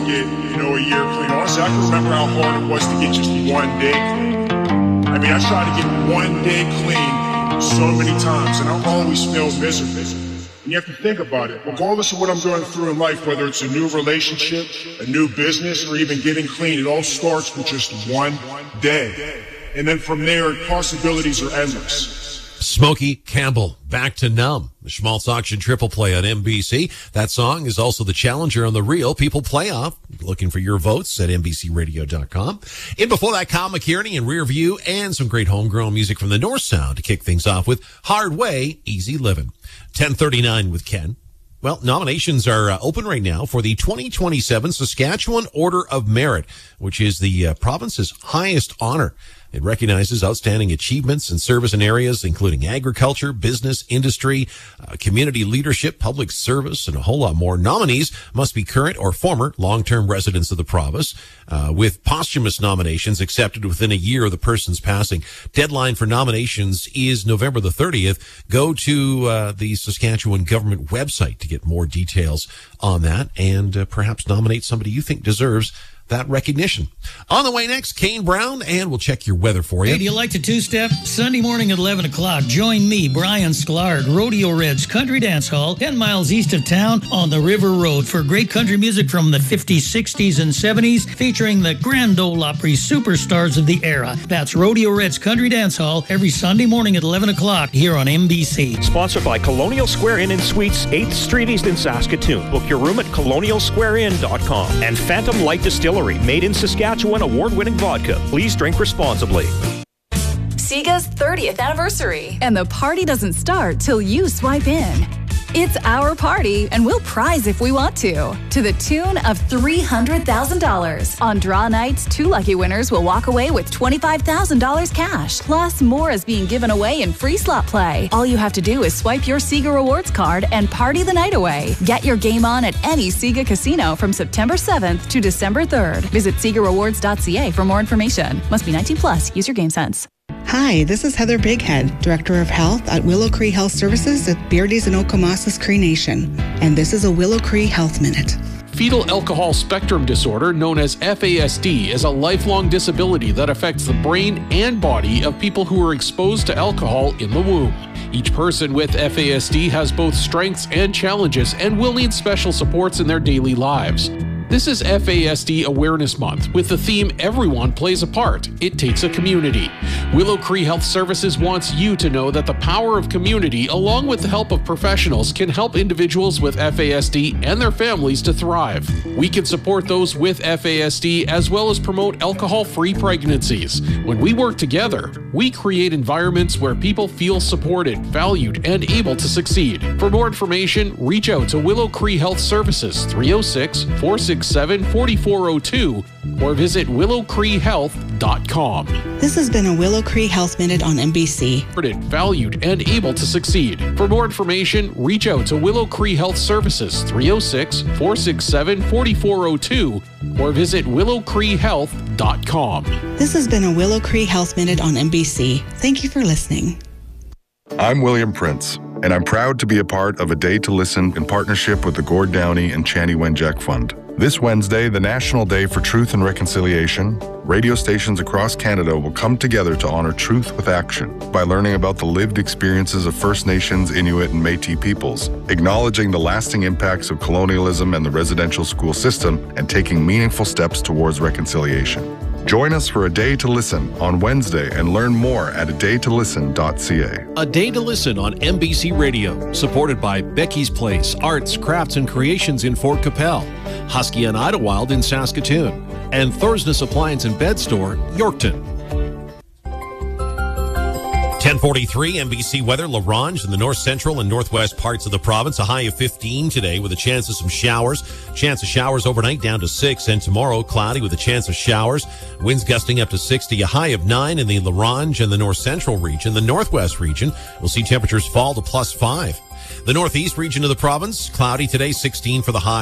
get, a year clean. Honestly, I can remember how hard it was to get just one day clean. I mean, I tried to get one day clean so many times, and I always felt miserable. And you have to think about it. Regardless of what I'm going through in life, whether it's a new relationship, a new business, or even getting clean, it all starts with just one day. And then from there, possibilities are endless. Smokey Campbell, Back to Numb, the Schmaltz Auction Triple Play on NBC. That song is also the challenger on the Real People Playoff. Looking for your votes at NBCRadio.com. In before that, Kyle McKierney in Rear View, and some great homegrown music from the North Sound to kick things off with Hard Way, Easy Living. 10:39 with Ken. Well, nominations are open right now for the 2027 Saskatchewan Order of Merit, which is the province's highest honor. It recognizes outstanding achievements in service in areas including agriculture, business, industry, community leadership, public service, and a whole lot more. Nominees must be current or former long-term residents of the province, with posthumous nominations accepted within a year of the person's passing. Deadline for nominations is November the 30th. Go to the Saskatchewan government website to get more details on that and perhaps nominate somebody you think deserves that recognition. On the way next, Kane Brown, and we'll check your weather for you. Hey, do you like to two-step? Sunday morning at 11 o'clock, join me, Brian Sklar, Rodeo Reds Country Dance Hall, 10 miles east of town on the River Road for great country music from the 50s, 60s, and 70s, featuring the Grand Ole Opry superstars of the era. That's Rodeo Reds Country Dance Hall every Sunday morning at 11 o'clock here on NBC. Sponsored by Colonial Square Inn and Suites, 8th Street East in Saskatoon. Book your room at colonialsquareinn.com. And Phantom Light Distillery, made in Saskatchewan, award-winning vodka. Please drink responsibly. Sega's 30th anniversary. And the party doesn't start till you swipe in. It's our party, and we'll prize if we want to the tune of $300,000. On draw nights, 2 lucky winners will walk away with $25,000 cash. Plus, more is being given away in free slot play. All you have to do is swipe your Sega Rewards card and party the night away. Get your game on at any Sega casino from September 7th to December 3rd. Visit SegaRewards.ca for more information. Must be 19 plus. Use your game sense. Hi, this is Heather Bighead, Director of Health at Willow Cree Health Services at Beardy's and Okomasas Cree Nation. And this is a Willow Cree Health Minute. Fetal alcohol spectrum disorder, known as FASD, is a lifelong disability that affects the brain and body of people who are exposed to alcohol in the womb. Each person with FASD has both strengths and challenges and will need special supports in their daily lives. This is FASD Awareness Month with the theme Everyone Plays a Part. It takes a community. Willow Cree Health Services wants you to know that the power of community, along with the help of professionals, can help individuals with FASD and their families to thrive. We can support those with FASD as well as promote alcohol-free pregnancies. When we work together, we create environments where people feel supported, valued, and able to succeed. For more information, reach out to Willow Cree Health Services 306-467-4402 or visit willowcreehealth.com. This has been a Willow Cree Health Minute on NBC. Valued and able to succeed. For more information, reach out to Willow Cree Health Services 306-467-4402 or visit willowcreehealth.com. This has been a Willow Cree Health Minute on NBC. Thank you for listening. I'm William Prince, and I'm proud to be a part of A Day to Listen in partnership with the Gord Downey and Chani Wenjack Fund. This Wednesday, the National Day for Truth and Reconciliation, radio stations across Canada will come together to honor truth with action by learning about the lived experiences of First Nations, Inuit, and Métis peoples, acknowledging the lasting impacts of colonialism and the residential school system, and taking meaningful steps towards reconciliation. Join us for A Day to Listen on Wednesday and learn more at adaytolisten.ca. A Day to Listen on NBC Radio, supported by Becky's Place, Arts, Crafts, and Creations in Fort Capel, Husky and Idlewild in Saskatoon, and Thorsness Appliance and Bed Store, Yorkton. 10:43 NBC weather. La Ronge in the north central and northwest parts of the province. A high of 15 today with a chance of some showers. Chance of showers overnight down to 6, and tomorrow cloudy with a chance of showers. Winds gusting up to 60. A high of 9 in the La Ronge and the north central region. The northwest region will see temperatures fall to +5. The northeast region of the province, cloudy today, 16 for the high.